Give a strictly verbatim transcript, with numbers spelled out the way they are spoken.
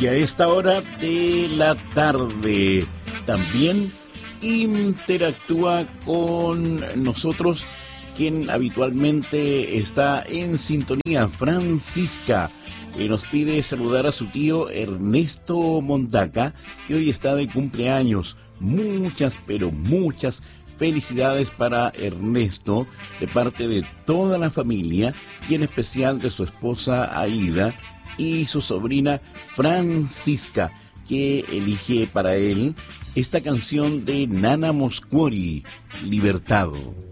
Y a esta hora de la tarde también interactúa con nosotros quien habitualmente está en sintonía, Francisca, y nos pide saludar a su tío Ernesto Mondaca, que hoy está de cumpleaños. Muchas, pero muchas felicidades para Ernesto de parte de toda la familia y en especial de su esposa Aida y su sobrina Francisca, que elige para él esta canción de Nana Mosconi, Libertado.